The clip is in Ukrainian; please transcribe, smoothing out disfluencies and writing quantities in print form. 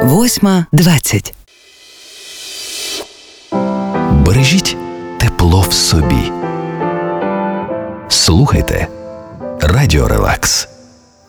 8:20. Бережіть тепло в собі. Слухайте Радіо Релакс.